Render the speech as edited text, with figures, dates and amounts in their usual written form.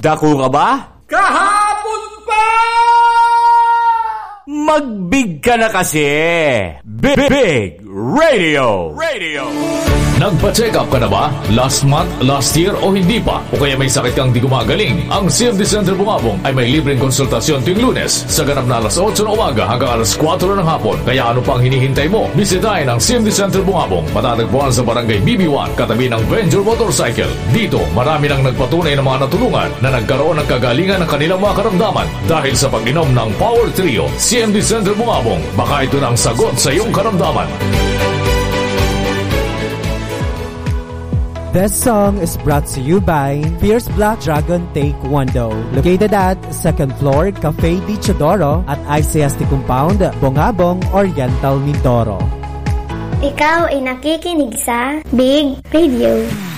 Dako ka ba? Kahapon pa! Magbig ka na kasi. Big Radio. Nagpa-check up ka na ba? Last month, last year o hindi pa? O kaya may sakit kang di gumagaling? Ang CMD Center Bungabong ay may libreng konsultasyon tuwing Lunes sa ganap na alas 8 ng umaga hanggang alas 4 ng hapon. Kaya ano pang hinihintay mo? Bisitahin ang CMD Center Bungabong. Matatagpuan sa Barangay BB1 katabi ng Venture Motorcycle. Dito, marami nang nagpatunay ng mga natulungan na nagkaroon ng kagalingan ng kanilang mga karamdaman dahil sa pag-inom ng Power Trio. CMD Center Bungabong. Baka ito na ang sagot sa iyong karamdaman. This song is brought to you by Fierce Black Dragon Taekwondo, located at 2nd floor, Cafe de Chodoro at ICST Compound, Bungabong, Oriental, Mindoro. Ikaw ay nakikinig sa Big Radio.